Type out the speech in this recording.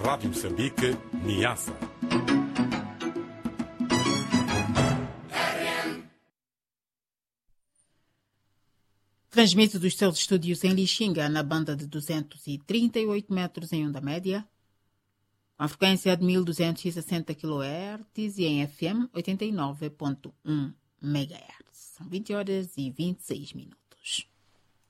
Rádio Moçambique, Niassa. Transmite dos seus estúdios em Lixinga, na banda de 238 metros em onda média, com a frequência de 1260 kHz e em FM 89.1 MHz. São 20 horas e 26 minutos.